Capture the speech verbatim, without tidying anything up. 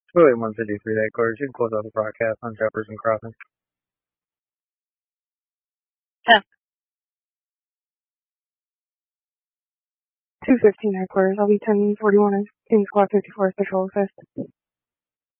William one fifty-three, that quarters. You can close out the broadcast on Jefferson Crossing. Yeah. two fifteen headquarters. I'll be ten forty-one Kings Squad fifty-four Special Assist.